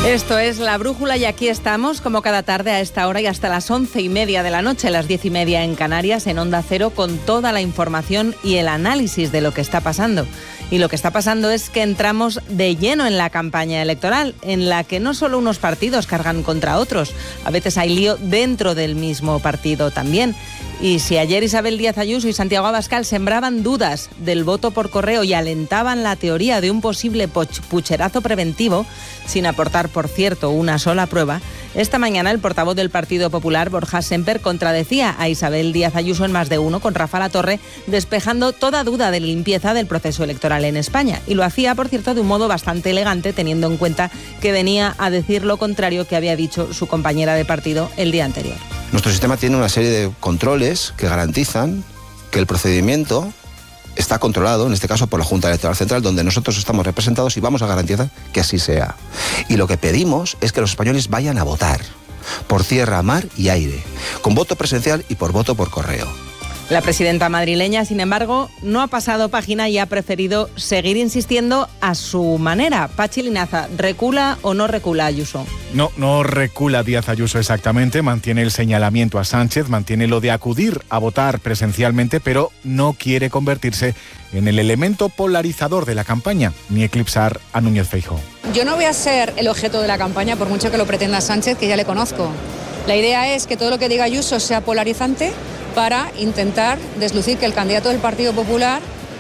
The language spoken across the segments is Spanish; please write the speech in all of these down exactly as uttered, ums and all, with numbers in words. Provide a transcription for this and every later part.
Esto es La Brújula y aquí estamos, como cada tarde a esta hora y hasta las once y media de la noche, las diez y media en Canarias, en Onda Cero, con toda la información y el análisis de lo que está pasando. Y lo que está pasando es que entramos de lleno en la campaña electoral, en la que no solo unos partidos cargan contra otros, a veces hay lío dentro del mismo partido también. Y si ayer Isabel Díaz Ayuso y Santiago Abascal sembraban dudas del voto por correo y alentaban la teoría de un posible pucherazo preventivo, sin aportar, por cierto, una sola prueba, esta mañana el portavoz del Partido Popular, Borja Sémper, contradecía a Isabel Díaz Ayuso en Más de Uno con Rafa Latorre, despejando toda duda de limpieza del proceso electoral en España. Y lo hacía, por cierto, de un modo bastante elegante, teniendo en cuenta que venía a decir lo contrario que había dicho su compañera de partido el día anterior. Nuestro sistema tiene una serie de controles que garantizan que el procedimiento está controlado, en este caso por la Junta Electoral Central, donde nosotros estamos representados y vamos a garantizar que así sea. Y lo que pedimos es que los españoles vayan a votar, por tierra, mar y aire, con voto presencial y por voto por correo. La presidenta madrileña, sin embargo, no ha pasado página y ha preferido seguir insistiendo a su manera. Pachi Linaza, ¿recula o no recula Ayuso? No, no recula Díaz Ayuso exactamente, mantiene el señalamiento a Sánchez, mantiene lo de acudir a votar presencialmente, pero no quiere convertirse en el elemento polarizador de la campaña, ni eclipsar a Núñez Feijóo. Yo no voy a ser el objeto de la campaña, por mucho que lo pretenda Sánchez, que ya le conozco. La idea es que todo lo que diga Ayuso sea polarizante, para intentar deslucir que el candidato del Partido Popular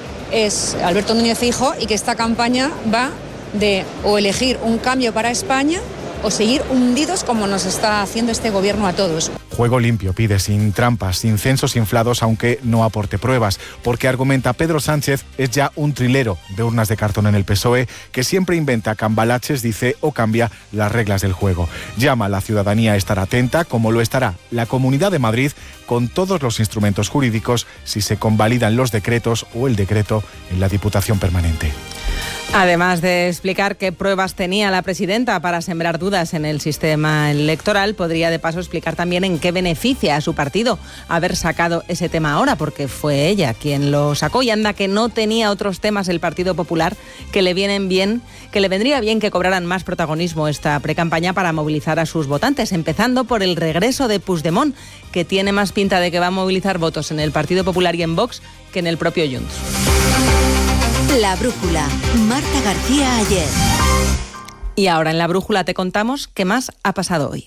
es Alberto Núñez Feijóo y que esta campaña va de o elegir un cambio para España o seguir hundidos como nos está haciendo este gobierno a todos. Juego limpio pide, sin trampas, sin censos inflados, aunque no aporte pruebas, porque argumenta Pedro Sánchez es ya un trilero de urnas de cartón en el P S O E que siempre inventa cambalaches, dice, o cambia las reglas del juego. Llama a la ciudadanía a estar atenta, como lo estará la Comunidad de Madrid con todos los instrumentos jurídicos si se convalidan los decretos o el decreto en la Diputación Permanente. Además de explicar qué pruebas tenía la presidenta para sembrar dudas en el sistema electoral, podría de paso explicar también en qué beneficia a su partido haber sacado ese tema ahora, porque fue ella quien lo sacó y anda que no tenía otros temas el Partido Popular que le vienen bien, que le vendría bien que cobraran más protagonismo esta precampaña para movilizar a sus votantes, empezando por el regreso de Puigdemont, que tiene más pinta de que va a movilizar votos en el Partido Popular y en Vox que en el propio Junts. La Brújula, Marta García Ayer. Y ahora en La Brújula te contamos qué más ha pasado hoy.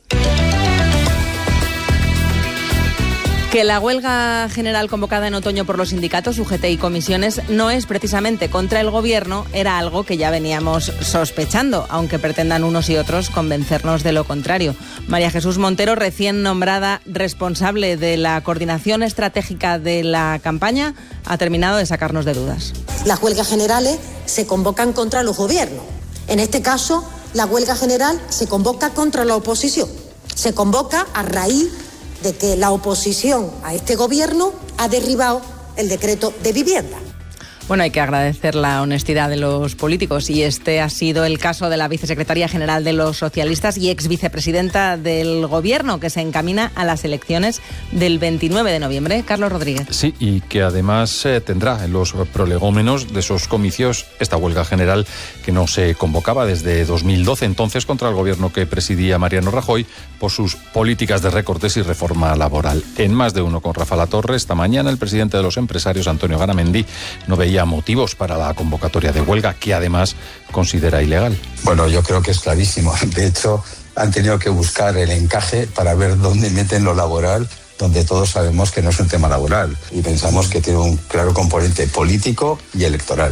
Que la huelga general convocada en otoño por los sindicatos, U G T y comisiones, no es precisamente contra el gobierno, era algo que ya veníamos sospechando, aunque pretendan unos y otros convencernos de lo contrario. María Jesús Montero, recién nombrada responsable de la coordinación estratégica de la campaña, ha terminado de sacarnos de dudas. Las huelgas generales se convocan contra los gobiernos. En este caso, la huelga general se convoca contra la oposición. Se convoca a raíz de que la oposición a este gobierno ha derribado el decreto de vivienda. Bueno, hay que agradecer la honestidad de los políticos y este ha sido el caso de la vicesecretaria general de los socialistas y ex vicepresidenta del gobierno, que se encamina a las elecciones del veintinueve de noviembre. Carlos Rodríguez. Sí, y que además eh, tendrá en los prolegómenos de esos comicios esta huelga general que no se convocaba desde dos mil doce, entonces contra el gobierno que presidía Mariano Rajoy por sus políticas de recortes y reforma laboral. En Más de Uno con Rafa Latorre, esta mañana el presidente de los empresarios, Antonio Garamendi, no veía motivos para la convocatoria de huelga, que además considera ilegal. Bueno, yo creo que es clarísimo. De hecho, han tenido que buscar el encaje para ver dónde meten lo laboral, donde todos sabemos que no es un tema laboral y pensamos que tiene un claro componente político y electoral.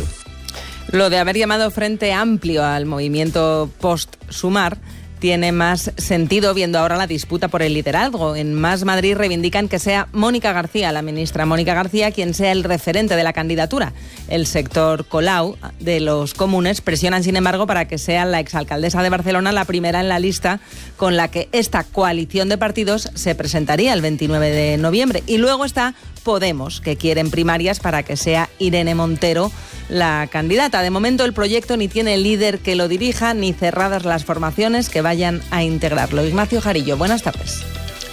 Lo de haber llamado Frente Amplio al movimiento post-Sumar tiene más sentido viendo ahora la disputa por el liderazgo. En Más Madrid reivindican que sea Mónica García, la ministra Mónica García, quien sea el referente de la candidatura. El sector Colau de los comunes presionan, sin embargo, para que sea la exalcaldesa de Barcelona la primera en la lista con la que esta coalición de partidos se presentaría el veintinueve de noviembre. Y luego está Podemos, que quieren primarias para que sea Irene Montero la candidata. De momento el proyecto ni tiene líder que lo dirija, ni cerradas las formaciones que vayan a integrarlo. Ignacio Jarillo, buenas tardes.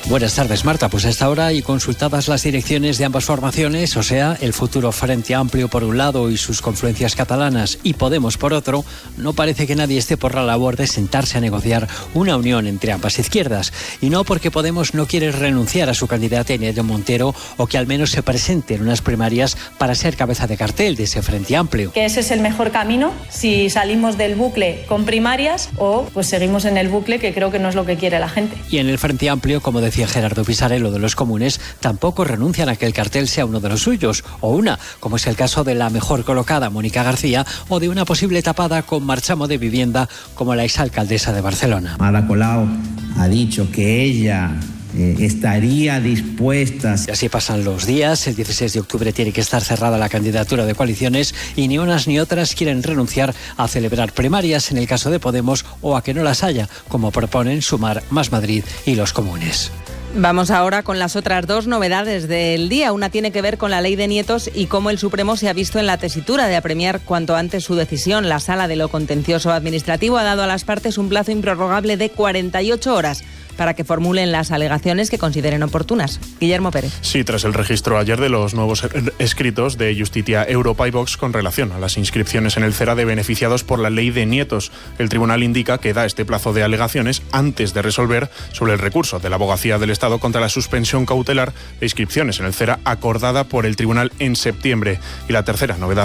Buenas tardes, Marta. Pues a esta hora y consultadas las direcciones de ambas formaciones, o sea, el futuro Frente Amplio por un lado y sus confluencias catalanas y Podemos por otro, no parece que nadie esté por la labor de sentarse a negociar una unión entre ambas izquierdas. Y no porque Podemos no quiere renunciar a su candidata Irene Montero o que al menos se presente en unas primarias para ser cabeza de cartel de ese Frente Amplio. Que ese es el mejor camino si salimos del bucle con primarias o pues seguimos en el bucle, que creo que no es lo que quiere la gente. Y en el Frente Amplio, como decía Decía Gerardo Pisarello de los Comunes, tampoco renuncian a que el cartel sea uno de los suyos, o una, como es el caso de la mejor colocada Mónica García, o de una posible tapada con marchamo de vivienda como la exalcaldesa de Barcelona. Ada Colau ha dicho que ella eh, estaría dispuesta. Y así pasan los días. El dieciséis de octubre tiene que estar cerrada la candidatura de coaliciones y ni unas ni otras quieren renunciar a celebrar primarias en el caso de Podemos o a que no las haya, como proponen Sumar, Más Madrid y los Comunes. Vamos ahora con las otras dos novedades del día. Una tiene que ver con la ley de nietos y cómo el Supremo se ha visto en la tesitura de apremiar cuanto antes su decisión. La Sala de lo Contencioso Administrativo ha dado a las partes un plazo improrrogable de cuarenta y ocho horas para que formulen las alegaciones que consideren oportunas. Guillermo Pérez. Sí, tras el registro ayer de los nuevos escritos de Justitia, Europa y Vox con relación a las inscripciones en el CERA de beneficiados por la ley de nietos. El tribunal indica que da este plazo de alegaciones antes de resolver sobre el recurso de la Abogacía del Estado contra la suspensión cautelar de inscripciones en el CERA acordada por el tribunal en septiembre. Y la tercera novedad